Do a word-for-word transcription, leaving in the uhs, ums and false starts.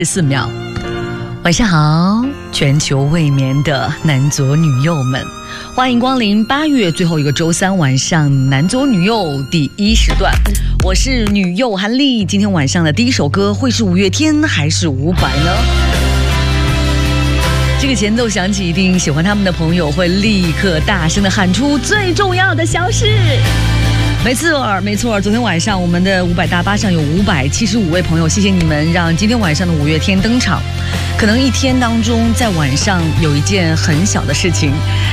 四秒。晚上好，全球未眠的男左女右们，欢迎光临八月最后一个周三晚上男左女右第一时段。我是女右韩丽，今天晚上的第一首歌会是五月天还是伍佰呢？这个前奏响起，一定喜欢他们的朋友会立刻大声的喊出最重要的消息。没错，没错，昨天晚上我们的伍佰大巴上有五百七十五位朋友，谢谢你们让今天晚上的五月天登场。可能一天当中，在晚上有一件很小的事情，